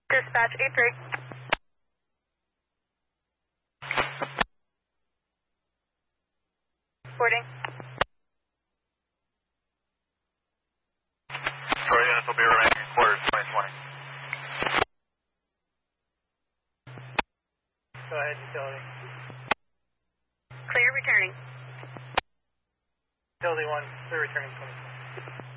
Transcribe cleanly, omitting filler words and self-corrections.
Dispatch 83. Reporting. Troy units will be remaining in quarters 2020. Go ahead, utility. Clear returning. Utility 1, clear returning 2020.